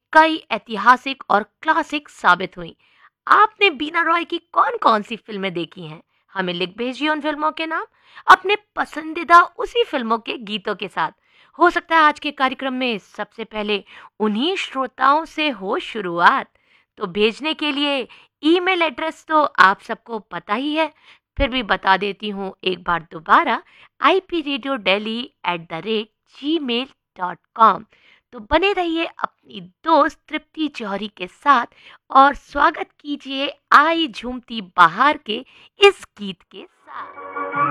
कई ऐतिहासिक और क्लासिक साबित हुई। आपने बीना रॉय की कौन-कौन सी फिल्में देखी हैं? हमें लिख भेजिए उन फिल्मों के नाम, अपने पसंदीदा उसी फिल्मों के गीतों के साथ। हो सकता है आज के कार्यक्रम में सबसे पहले उन्हीं श्रोताओं से हो शुरुआत। तो भेजने के लिए ईमेल एड्रेस तो आप सबको पता ही है, फिर भी बता देती हूँ एक बार दोबारा, ipradiodelhi@gmail.com। तो बने रहिए अपनी दोस्त तृप्ति जौहरी के साथ और स्वागत कीजिए आई झूमती बहार के इस गीत के साथ।